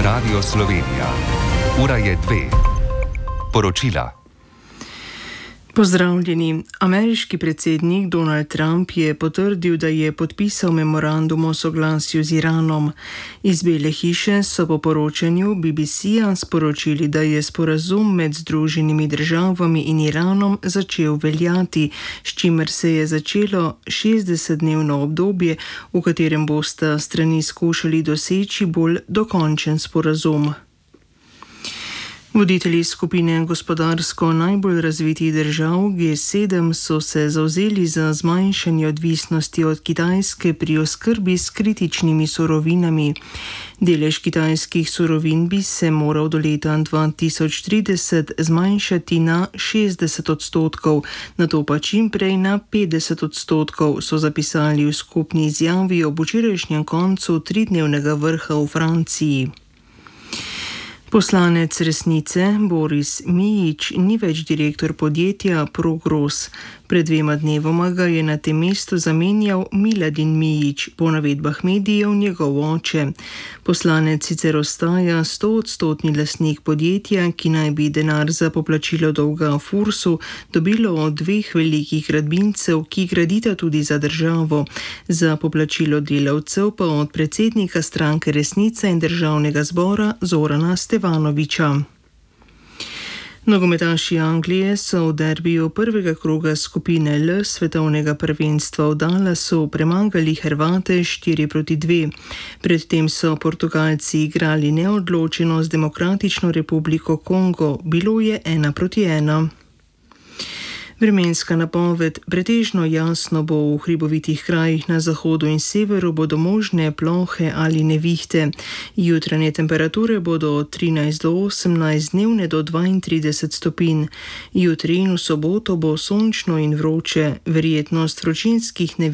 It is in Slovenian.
Radio Slovenija. Ura je 2. Poročila. Pozdravljeni. Ameriški predsednik Donald Trump je potrdil, da je podpisal memorandum o soglasju z Iranom. Iz Bele hiše so po poročanju BBC-ja sporočili, da je sporazum med Združenimi državami in Iranom začel veljati, s čimer se je začelo 60-dnevno obdobje, v katerem bosta strani skušali doseči bolj dokončen sporazum. Voditelji skupine gospodarsko najbolj razvitih držav G7 so se zavzeli za zmanjšanje odvisnosti od Kitajske pri oskrbi s kritičnimi surovinami. Delež kitajskih surovin bi se moral do leta 2030 zmanjšati na 60%, nato pa čim prej na 50%, so zapisali v skupni izjavi ob včerajšnjem koncu tridnevnega vrha v Franciji. Poslanec Resnice Boris Mijić ni več direktor podjetja Progros. Pred 2 dnevoma ga je na tem mestu zamenjal Miladin Mijić, po navedbah medijev njegov oče. Poslanec sicer ostaja 100% lastnik podjetja, ki naj bi denar za poplačilo dolga Fursu dobilo od 2 velikih gradbincev, ki gradita tudi za državo. Za poplačilo delavcev pa od predsednika stranke Resnica in državnega zbora Zorana Stevanovića. Nogometaši Anglije so v derbiju prvega kroga skupine L svetovnega prvenstva v Dallasu premagali Hrvate 4-2. Predtem so Portugalci igrali neodločeno z Demokratično republiko Kongo, bilo je 1-1. Vremenska napoved: pretežno jasno bo, v hribovitih krajih na zahodu in severu bodo možne plohe ali nevihte. Jutranje temperature bodo od 13 do 18, dnevne do 32 stopinj. Jutri in v soboto bo sončno in vroče, verjetnost vročinskih neviht